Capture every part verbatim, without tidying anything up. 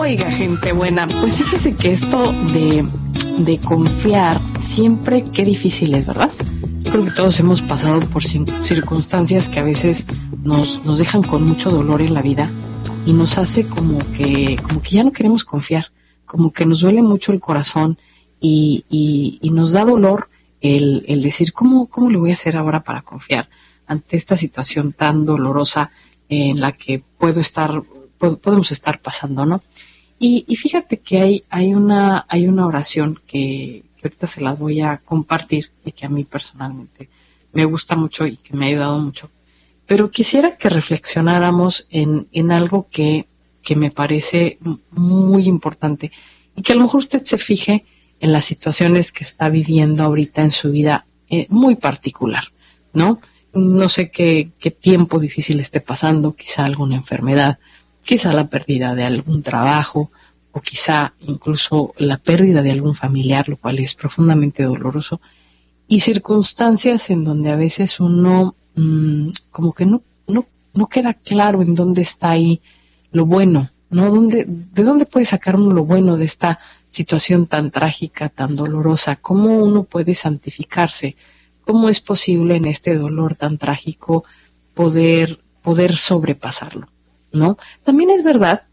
Oiga, gente buena, pues fíjese que esto de, de confiar siempre qué difícil es, ¿verdad? Yo creo que todos hemos pasado por circunstancias que a veces nos, nos dejan con mucho dolor en la vida y nos hace como que, como que ya no queremos confiar, como que nos duele mucho el corazón y, y, y nos da dolor el, el decir, ¿cómo, ¿cómo le voy a hacer ahora para confiar ante esta situación tan dolorosa en la que puedo estar, podemos estar pasando, ¿no? Y, y fíjate que hay, hay una, hay una oración que, que ahorita se las voy a compartir y que a mí personalmente me gusta mucho y que me ha ayudado mucho. Pero quisiera que reflexionáramos en, en algo que, que me parece muy importante y que a lo mejor usted se fije en las situaciones que está viviendo ahorita en su vida eh, muy particular, ¿no? No sé qué, qué tiempo difícil esté pasando, quizá alguna enfermedad, quizá la pérdida de algún trabajo o quizá incluso la pérdida de algún familiar, lo cual es profundamente doloroso, y circunstancias en donde a veces uno mmm, como que no, no, no queda claro en dónde está ahí lo bueno, ¿no? ¿Dónde, ¿De dónde puede sacar uno lo bueno de esta situación tan trágica, tan dolorosa? ¿Cómo uno puede santificarse? ¿Cómo es posible en este dolor tan trágico poder, poder sobrepasarlo, ¿no? También es verdad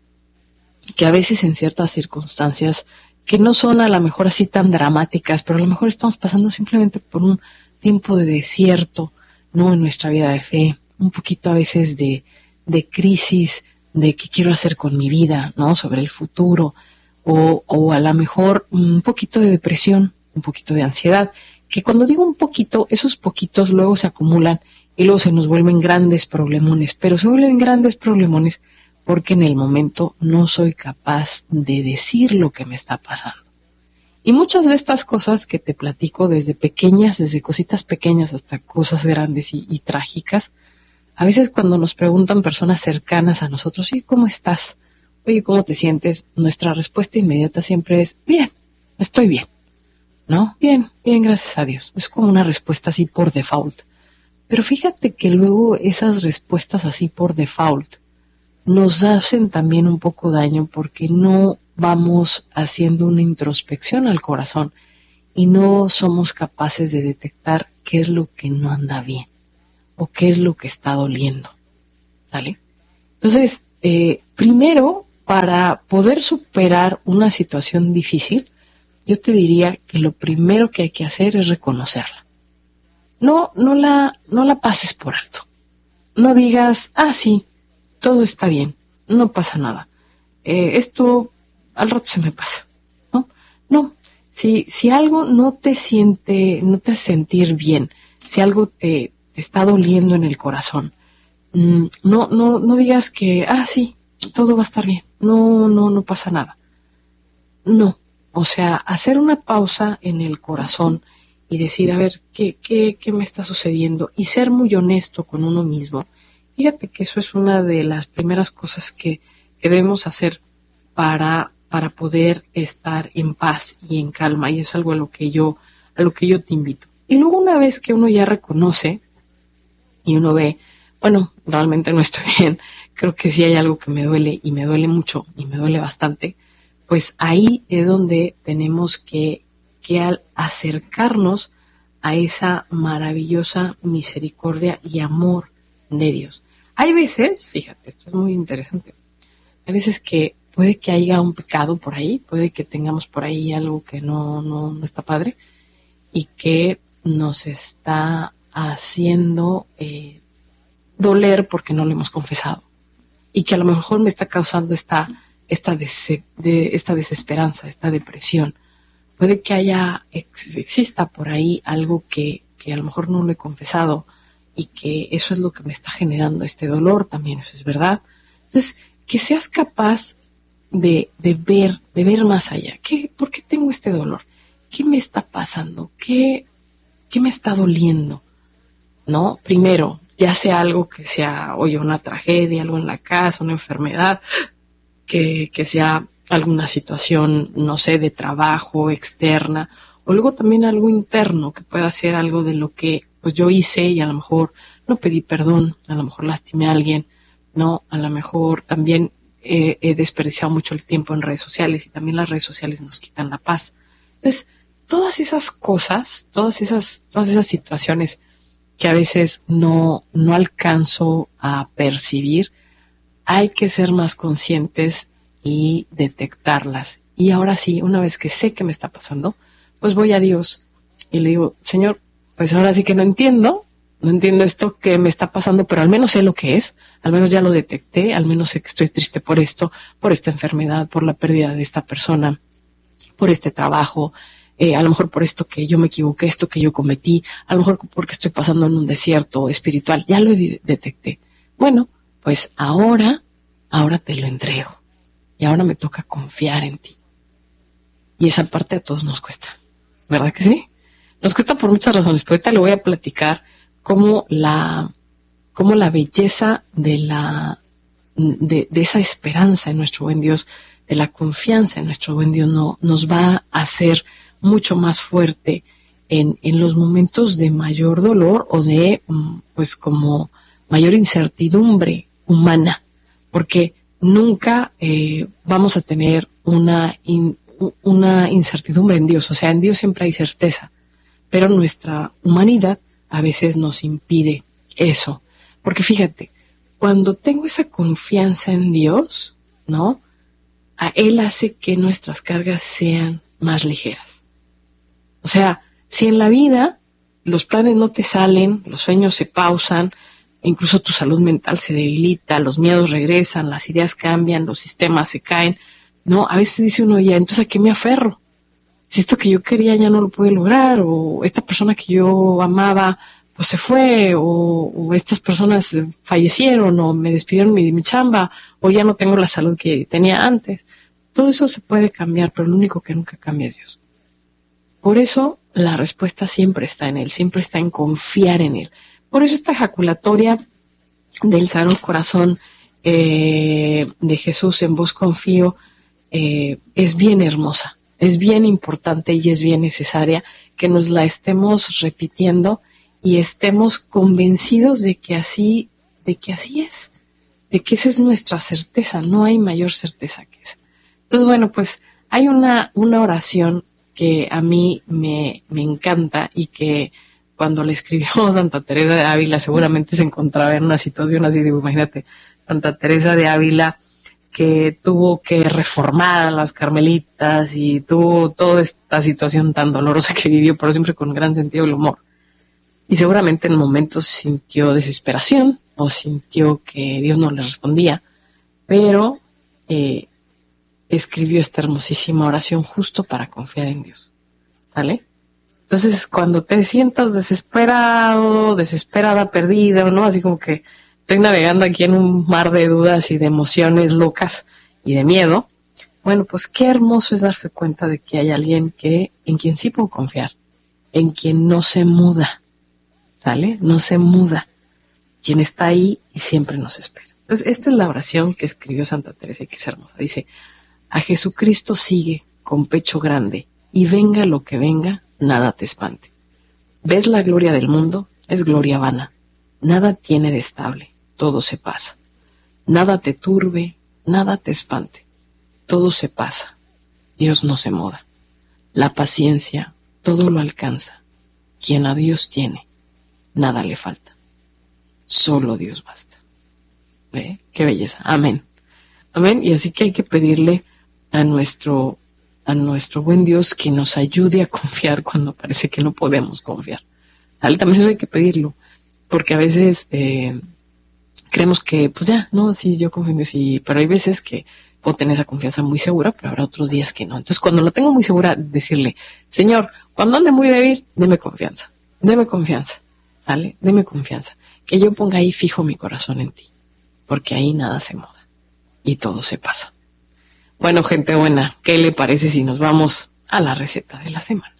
que a veces en ciertas circunstancias que no son a lo mejor así tan dramáticas, pero a lo mejor estamos pasando simplemente por un tiempo de desierto, ¿no? En nuestra vida de fe, un poquito a veces de, de crisis, de qué quiero hacer con mi vida, ¿no? Sobre el futuro, o, o a lo mejor un poquito de depresión, un poquito de ansiedad, que cuando digo un poquito, esos poquitos luego se acumulan y luego se nos vuelven grandes problemones, pero se vuelven grandes problemones porque en el momento no soy capaz de decir lo que me está pasando. Y muchas de estas cosas que te platico desde pequeñas, desde cositas pequeñas hasta cosas grandes y, y trágicas, a veces cuando nos preguntan personas cercanas a nosotros, ¿y cómo estás? Oye, ¿cómo te sientes? Nuestra respuesta inmediata siempre es, bien, estoy bien, ¿no? Bien, bien, gracias a Dios. Es como una respuesta así por default. Pero fíjate que luego esas respuestas así por default nos hacen también un poco daño porque no vamos haciendo una introspección al corazón y no somos capaces de detectar qué es lo que no anda bien o qué es lo que está doliendo, ¿sale? Entonces, eh, primero, para poder superar una situación difícil, yo te diría que lo primero que hay que hacer es reconocerla. No, no la, no la pases por alto. No digas, ah, sí, todo está bien, no pasa nada. Eh, esto al rato se me pasa, ¿no? No, si, si algo no te siente, no te hace sentir bien, si algo te, te está doliendo en el corazón, mmm, no, no, no digas que, ah, sí, todo va a estar bien, no, no, no pasa nada. No, o sea, hacer una pausa en el corazón y decir, a ver, ¿qué, qué, qué me está sucediendo? Y ser muy honesto con uno mismo. Fíjate que eso es una de las primeras cosas que, que debemos hacer para, para poder estar en paz y en calma, y es algo a lo que yo, a lo que yo te invito. Y luego una vez que uno ya reconoce y uno ve, bueno, realmente no estoy bien, creo que sí hay algo que me duele y me duele mucho y me duele bastante, pues ahí es donde tenemos que, que al acercarnos a esa maravillosa misericordia y amor de Dios. Hay veces, fíjate, esto es muy interesante, hay veces que puede que haya un pecado por ahí, puede que tengamos por ahí algo que no, no, no está padre y que nos está haciendo eh, doler porque no lo hemos confesado y que a lo mejor me está causando esta, esta, des, de, esta desesperanza, esta depresión. Puede que haya, ex, exista por ahí algo que, que a lo mejor no lo he confesado y que eso es lo que me está generando este dolor también, eso es verdad. Entonces, que seas capaz de, de ver, de ver más allá. ¿Qué, ¿Por qué tengo este dolor? ¿Qué me está pasando? ¿Qué, qué me está doliendo? ¿No? Primero, ya sea algo que sea, oye, una tragedia, algo en la casa, una enfermedad, que, que sea alguna situación, no sé, de trabajo externa, o luego también algo interno, que pueda ser algo de lo que pues yo hice y a lo mejor no pedí perdón, a lo mejor lastimé a alguien, ¿no? A lo mejor también eh, he desperdiciado mucho el tiempo en redes sociales y también las redes sociales nos quitan la paz. Entonces, todas esas cosas, todas esas, todas esas situaciones que a veces no, no alcanzo a percibir, hay que ser más conscientes y detectarlas. Y ahora sí, una vez que sé que me está pasando, pues voy a Dios y le digo, Señor, pues ahora sí que no entiendo, no entiendo esto que me está pasando, pero al menos sé lo que es, al menos ya lo detecté, al menos sé que estoy triste por esto, por esta enfermedad, por la pérdida de esta persona, por este trabajo, eh, a lo mejor por esto que yo me equivoqué, esto que yo cometí, a lo mejor porque estoy pasando en un desierto espiritual, ya lo de- detecté. Bueno, pues ahora, ahora te lo entrego y ahora me toca confiar en ti. Y esa parte a todos nos cuesta, ¿verdad que sí? Nos cuesta por muchas razones, pero ahorita le voy a platicar cómo la, cómo la belleza de la, de, de esa esperanza en nuestro buen Dios, de la confianza en nuestro buen Dios, no, nos va a hacer mucho más fuerte en, en los momentos de mayor dolor o de, pues como mayor incertidumbre humana, porque nunca eh, vamos a tener una, in, una incertidumbre en Dios, o sea, en Dios siempre hay certeza, pero nuestra humanidad a veces nos impide eso, porque fíjate, cuando tengo esa confianza en Dios, ¿no? A Él hace que nuestras cargas sean más ligeras. O sea, si en la vida los planes no te salen, los sueños se pausan, incluso tu salud mental se debilita, los miedos regresan, las ideas cambian, los sistemas se caen, ¿no? A veces dice uno, ya, entonces ¿a qué me aferro? Si esto que yo quería ya no lo pude lograr, o esta persona que yo amaba pues se fue, o, o estas personas fallecieron, o me despidieron de mi chamba, o ya no tengo la salud que tenía antes. Todo eso se puede cambiar, pero lo único que nunca cambia es Dios. Por eso la respuesta siempre está en Él, siempre está en confiar en Él. Por eso esta ejaculatoria del Sagrado Corazón eh, de Jesús, en vos confío, eh, es bien hermosa, es bien importante y es bien necesaria que nos la estemos repitiendo y estemos convencidos de que así, de que así es, de que esa es nuestra certeza, no hay mayor certeza que esa. Entonces, bueno, pues hay una, una oración que a mí me, me encanta y que cuando la escribió Santa Teresa de Ávila seguramente se encontraba en una situación así, digo, imagínate, Santa Teresa de Ávila que tuvo que reformar a las carmelitas y tuvo toda esta situación tan dolorosa que vivió, pero siempre con gran sentido del humor. Y seguramente en momentos sintió desesperación o sintió que Dios no le respondía, pero eh, escribió esta hermosísima oración justo para confiar en Dios. ¿Sale? Entonces, cuando te sientas desesperado, desesperada, perdido, ¿no? Así como que estoy navegando aquí en un mar de dudas y de emociones locas y de miedo, bueno, pues qué hermoso es darse cuenta de que hay alguien que, en quien sí puedo confiar, en quien no se muda, ¿sale? No se muda, quien está ahí y siempre nos espera. Entonces, esta es la oración que escribió Santa Teresa y que es hermosa. Dice, a Jesucristo sigue con pecho grande y venga lo que venga, nada te espante. ¿Ves la gloria del mundo? Es gloria vana. Nada tiene de estable, todo se pasa. Nada te turbe, nada te espante. Todo se pasa. Dios no se muda. La paciencia todo lo alcanza. Quien a Dios tiene, nada le falta. Solo Dios basta. ¿Ve? Qué belleza. Amén. Amén. Y así que hay que pedirle a nuestro a nuestro buen Dios que nos ayude a confiar cuando parece que no podemos confiar. ¿Sale? También eso hay que pedirlo, porque a veces eh, creemos que, pues ya, no, sí, yo confío en Dios, sí, pero hay veces que puedo tener esa confianza muy segura, pero habrá otros días que no. Entonces, cuando la tengo muy segura, decirle, Señor, cuando ande muy débil, deme confianza, deme confianza, ¿vale? Deme confianza. Que yo ponga ahí fijo mi corazón en ti, porque ahí nada se muda y todo se pasa. Bueno, gente buena, ¿qué le parece si nos vamos a la receta de la semana?